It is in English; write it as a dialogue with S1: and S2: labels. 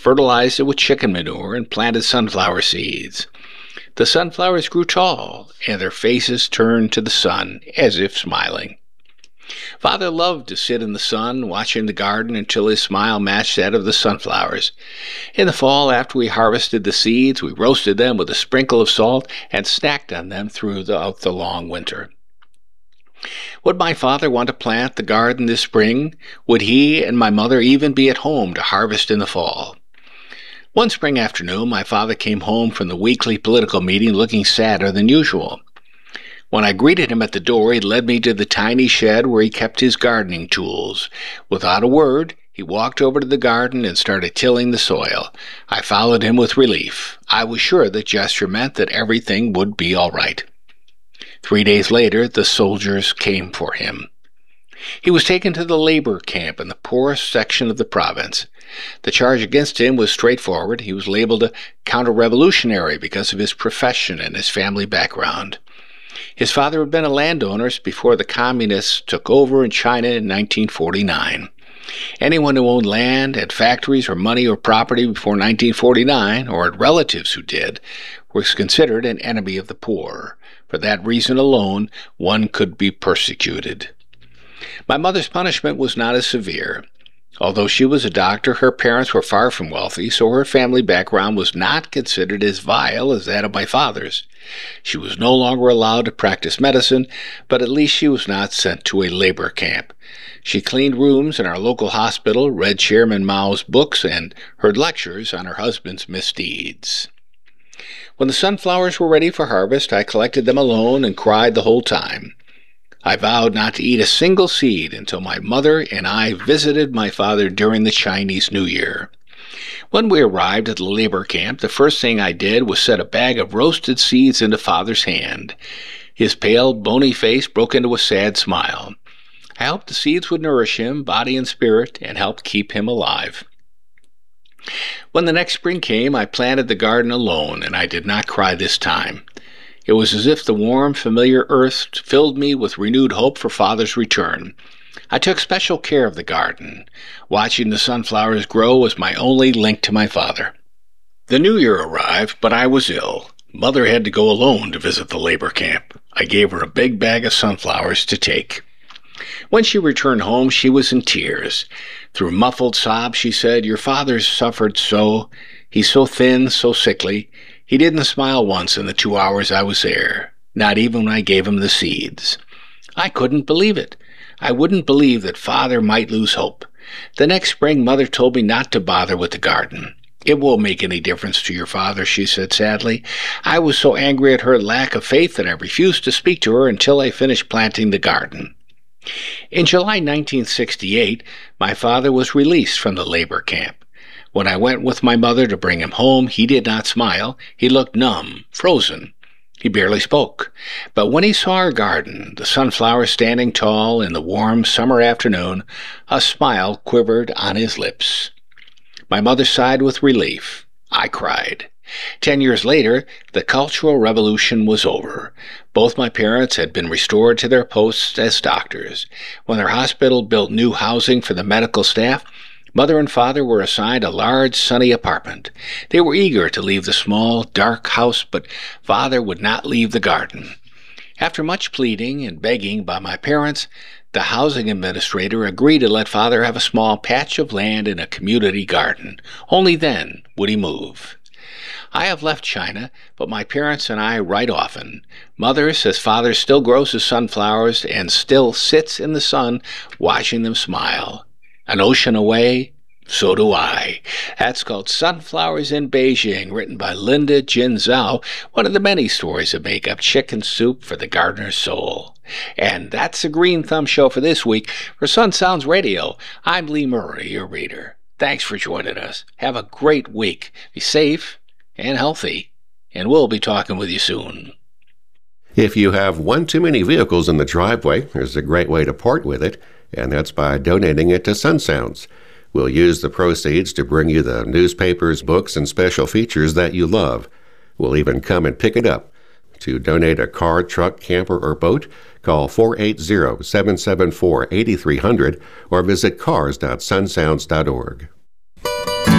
S1: fertilized it with chicken manure, and planted sunflower seeds. The sunflowers grew tall, and their faces turned to the sun, as if smiling. Father loved to sit in the sun, watching the garden until his smile matched that of the sunflowers. In the fall, after we harvested the seeds, we roasted them with a sprinkle of salt and snacked on them throughout the long winter. Would my father want to plant the garden this spring? Would he and my mother even be at home to harvest in the fall? One spring afternoon, my father came home from the weekly political meeting looking sadder than usual. When I greeted him at the door, he led me to the tiny shed where he kept his gardening tools. Without a word, he walked over to the garden and started tilling the soil. I followed him with relief. I was sure that gesture meant that everything would be all right. 3 days later, the soldiers came for him. He was taken to the labor camp in the poorest section of the province. The charge against him was straightforward. He was labeled a counter-revolutionary because of his profession and his family background. His father had been a landowner before the communists took over in China in 1949. Anyone who owned land, had factories or money or property before 1949, or had relatives who did, was considered an enemy of the poor. For that reason alone, one could be persecuted. My mother's punishment was not as severe. Although she was a doctor, her parents were far from wealthy, so her family background was not considered as vile as that of my father's. She was no longer allowed to practice medicine, but at least she was not sent to a labor camp. She cleaned rooms in our local hospital, read Chairman Mao's books, and heard lectures on her husband's misdeeds. When the sunflowers were ready for harvest, I collected them alone and cried the whole time. I vowed not to eat a single seed until my mother and I visited my father during the Chinese New Year. When we arrived at the labor camp, the first thing I did was set a bag of roasted seeds into Father's hand. His pale, bony face broke into a sad smile. I hoped the seeds would nourish him, body and spirit, and help keep him alive. When the next spring came, I planted the garden alone, and I did not cry this time. It was as if the warm, familiar earth filled me with renewed hope for Father's return. I took special care of the garden. Watching the sunflowers grow was my only link to my father. The new year arrived, but I was ill. Mother had to go alone to visit the labor camp. I gave her a big bag of sunflowers to take. When she returned home, she was in tears. Through muffled sobs, she said, "Your father's suffered so. He's so thin, so sickly. He didn't smile once in the 2 hours I was there, not even when I gave him the seeds." I couldn't believe it. I wouldn't believe that Father might lose hope. The next spring, Mother told me not to bother with the garden. "It won't make any difference to your father," she said sadly. I was so angry at her lack of faith that I refused to speak to her until I finished planting the garden. In July 1968, my father was released from the labor camp. When I went with my mother to bring him home, he did not smile. He looked numb, frozen. He barely spoke. But when he saw our garden, the sunflowers standing tall in the warm summer afternoon, a smile quivered on his lips. My mother sighed with relief. I cried. 10 years later, the Cultural Revolution was over. Both my parents had been restored to their posts as doctors. When their hospital built new housing for the medical staff, Mother and Father were assigned a large, sunny apartment. They were eager to leave the small, dark house, but Father would not leave the garden. After much pleading and begging by my parents, the housing administrator agreed to let Father have a small patch of land in a community garden. Only then would he move. I have left China, but my parents and I write often. Mother says Father still grows his sunflowers and still sits in the sun watching them smile. An ocean away, so do I. That's called Sunflowers in Beijing, written by Linda Jin Zhao, one of the many stories that make up Chicken Soup for the Gardener's Soul. And that's the Green Thumb Show for this week. For Sun Sounds Radio, I'm Lee Murray, your reader. Thanks for joining us. Have a great week. Be safe and healthy, and we'll be talking with you soon.
S2: If you have one too many vehicles in the driveway, there's a great way to part with it, and that's by donating it to Sun Sounds. We'll use the proceeds to bring you the newspapers, books, and special features that you love. We'll even come and pick it up. To donate a car, truck, camper, or boat, call 480-774-8300 or visit cars.sunsounds.org.